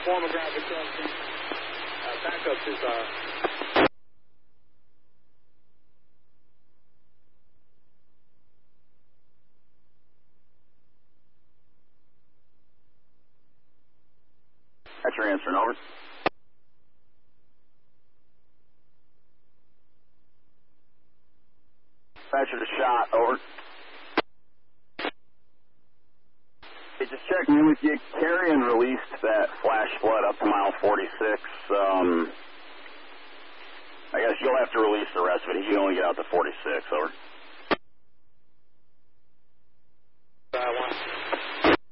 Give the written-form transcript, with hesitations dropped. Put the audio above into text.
Formographic testing. Backups is Dispatcher answering, over. Dispatcher to shot, over. Hey, just checking in with you. Carrion released that flash flood up to mile 46. I guess you'll have to release the rest of it. He can only get out to 46, over. 1.